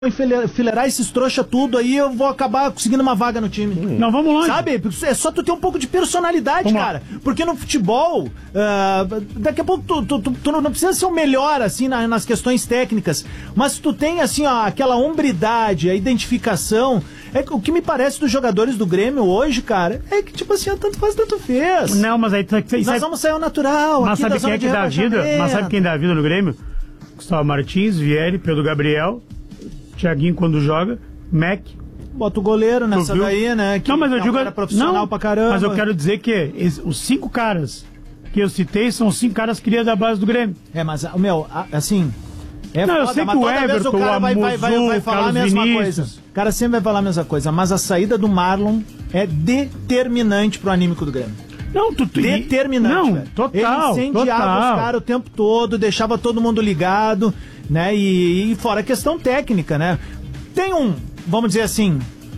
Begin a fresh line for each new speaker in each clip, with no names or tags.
enfileirar esses trouxa tudo aí, eu vou acabar conseguindo uma vaga no time.
Não, vamos longe.
Sabe? É só tu ter um pouco de personalidade, cara. Porque no futebol, daqui a pouco tu não precisa ser o melhor, assim, nas questões técnicas, mas tu tem, assim, ó, aquela hombridade, a identificação. O que me parece dos jogadores do Grêmio hoje, cara, é que, tipo assim, tanto faz, tanto fez.
Não, mas aí...
Nós vamos sair ao natural.
Mas sabe quem é que dá vida? Mas sabe quem dá vida no Grêmio? Gustavo Martins, Vieri, Pedro Gabriel... Thiaguinho quando joga, Mac.
Bota o goleiro nessa daí, né? Que
não, mas eu digo.
É profissional pra caramba.
Mas eu quero dizer que os 5 caras que eu citei são 5 caras criados da base do Grêmio.
Mas, assim.
Não, eu sei que o Everton, o cara
vai falar a mesma coisa. O cara sempre vai falar a mesma coisa. Mas a saída do Marlon é determinante pro anímico do Grêmio.
Não,
determinante.
Não,
velho.
total.
Ele incendiava os caras o tempo todo, deixava todo mundo ligado, né? E fora a questão técnica, né? Tem vamos dizer assim,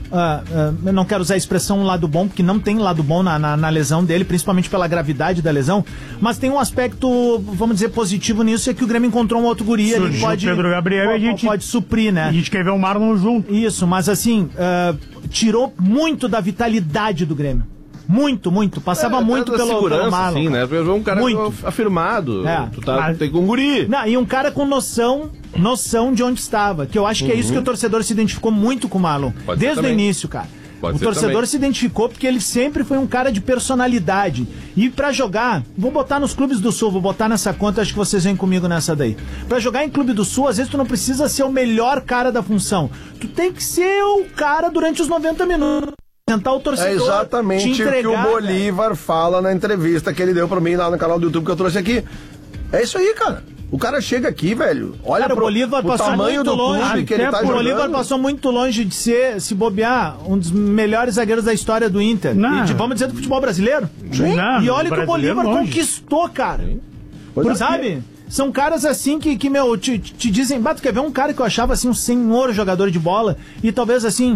eu não quero usar a expressão lado bom, porque não tem lado bom na lesão dele, principalmente pela gravidade da lesão, mas tem um aspecto, vamos dizer, positivo nisso, é que o Grêmio encontrou um outro guri ali que pode,
Pedro Gabriel,
pode suprir, né?
A gente quer ver o Marlon junto.
Isso, mas assim, tirou muito da vitalidade do Grêmio. Muito. Passava muito pelo Marlon.
Sim, né? Um cara afirmado. Tu tem com um guri.
Não, e um cara com noção de onde estava. Que eu acho que é isso que o torcedor se identificou muito com o Marlon. Desde o início, cara. O torcedor se identificou porque ele sempre foi um cara de personalidade. E pra jogar, vou botar nos clubes do Sul, vou botar nessa conta, acho que vocês vêm comigo nessa daí. Pra jogar em clube do Sul, às vezes tu não precisa ser o melhor cara da função. Tu tem que ser o cara durante os 90 minutos. O torcedor,
é exatamente
entregar,
o que o Bolívar fala na entrevista que ele deu pra mim lá no canal do YouTube que eu trouxe aqui. É isso aí, cara. O cara chega aqui, velho. Olha
o Bolívar passou
tamanho
muito
do
longe.
clube que ele tá jogando.
O Bolívar passou muito longe de ser, se bobear, um dos melhores zagueiros da história do Inter. Vamos dizer, do futebol brasileiro.
Sim.
E olha o que o Bolívar conquistou, cara. Sabe? São caras assim que te dizem, tu quer ver um cara que eu achava assim um senhor jogador de bola e talvez assim,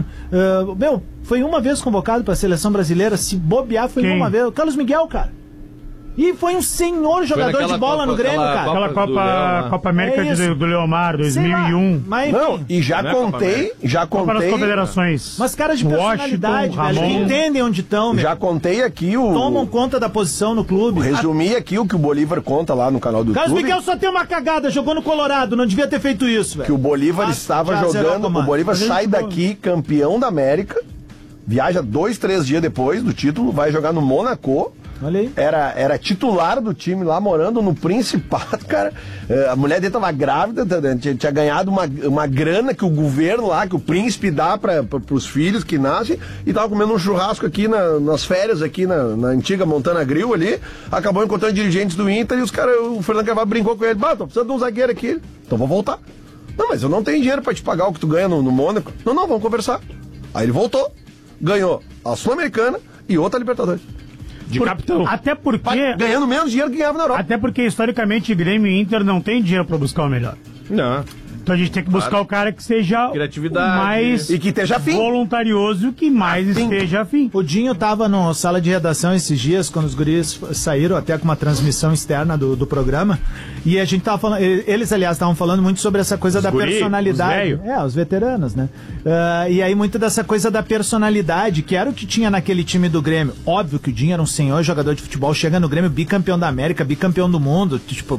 foi uma vez convocado pra seleção brasileira, se bobear foi uma vez, o Carlos Miguel, cara. E foi um senhor jogador de bola no Grêmio, cara.
Aquela Copa América do Leomar, 2001.
Mas,
não, e já contei.
Copa das Confederações.
Mas caras de personalidade, velho, que entendem onde estão.
Já contei aqui
tomam conta da posição no clube.
Resumi aqui o que o Bolívar conta lá no canal do YouTube.
Carlos Miguel só tem uma cagada, jogou no Colorado, não devia ter feito isso, velho.
Que o Bolívar estava jogando, o Bolívar sai daqui campeão da América, viaja 2-3 dias depois do título, vai jogar no Monaco.
Olha aí.
Era titular do time lá, morando no Principado, cara. A mulher dele tava grávida, tinha ganhado uma grana que o governo lá, que o príncipe dá pros filhos que nascem, e tava comendo um churrasco aqui nas férias, aqui na antiga Montana Grill ali. Acabou encontrando dirigentes do Inter e o Fernando Carvalho brincou com ele. Tô precisando de um zagueiro aqui. Então vou voltar. Não, mas eu não tenho dinheiro pra te pagar o que tu ganha no Mônaco. Não, vamos conversar. Aí ele voltou, ganhou a Sul-Americana e outra Libertadores.
Capitão. Até porque...
Ganhando menos dinheiro que ganhava na Europa.
Até porque, historicamente, Grêmio e Inter não tem dinheiro pra buscar o melhor.
Não.
Então a gente tem que buscar o cara que seja mais
e que esteja afim.
Voluntarioso, que mais esteja afim.
O Dinho tava na sala de redação esses dias, quando os guris saíram, até com uma transmissão externa do programa, e a gente tava falando, eles aliás estavam falando muito sobre essa coisa da personalidade. Os veteranos, né? E aí muito dessa coisa da personalidade, que era o que tinha naquele time do Grêmio. Óbvio que o Dinho era um senhor jogador de futebol, chega no Grêmio bicampeão da América, bicampeão do mundo, tipo,